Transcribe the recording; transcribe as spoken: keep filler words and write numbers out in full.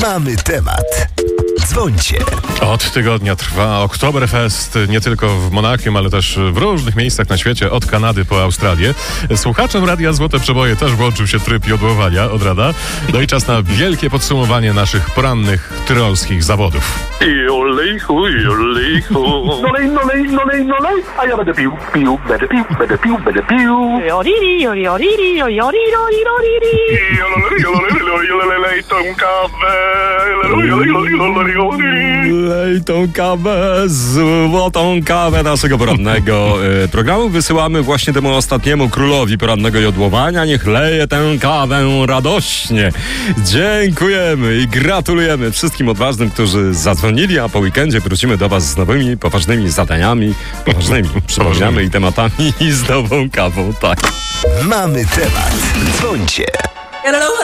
Mamy temat. Dzwońcie. Od tygodnia trwa Oktoberfest nie tylko w Monachium, ale też w różnych miejscach na świecie, od Kanady po Australię. Słuchaczom Radia Złote Przeboje też włączył się tryb jodłowania od rana. No i czas na wielkie podsumowanie naszych porannych tyrolskich zawodów. Jolejku, jolejku. Nolej, nolej, nolej, nolej. A ja będę pił, pił, będę pił, będę pił, będę pił. Joriri, joriri, joriri, joriri. Lej tą kawę. Lej tą kawę, złotą kawę naszego porannego y, programu. Wysyłamy właśnie temu ostatniemu królowi porannego jodłowania. Niech leje tę kawę radośnie. Dziękujemy i gratulujemy wszystkim odważnym, którzy zadzwonili, a po weekendzie wrócimy do was z nowymi, poważnymi zadaniami, poważnymi przypomniami i tematami i z nową kawą, tak. Mamy temat. Dzwońcie.